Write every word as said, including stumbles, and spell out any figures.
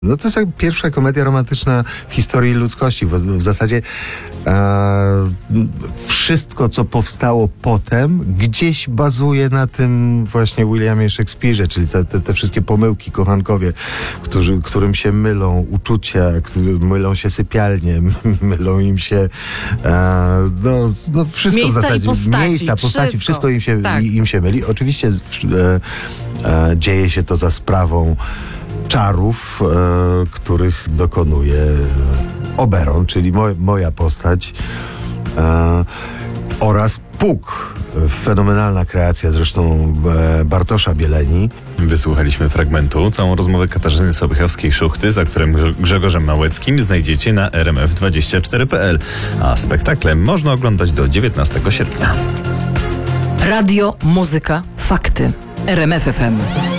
No to jest jak pierwsza komedia romantyczna w historii ludzkości. W, w zasadzie e, wszystko, co powstało potem, gdzieś bazuje na tym właśnie Williamie Shakespeare'ze, czyli te, te, te wszystkie pomyłki, kochankowie, którzy, którym się mylą uczucia, którzy mylą się sypialnie, mylą im się e, no, no wszystko miejsca w zasadzie. I postaci, Miejsca, postaci, wszystko, wszystko im, się, tak. im się myli. Oczywiście e, e, dzieje się to za sprawą czarów, e, których dokonuje Oberon, czyli mo, moja postać, e, oraz Puk, fenomenalna kreacja zresztą e, Bartosza Bieleni. Wysłuchaliśmy fragmentu. Całą rozmowę Katarzyny Sobiechowskiej-Szuchty z aktorem Grzegorzem Małeckim znajdziecie na r m f dwadzieścia cztery kropka p l, a spektakle można oglądać do dziewiętnastego sierpnia. Radio, muzyka, fakty. R M F F M.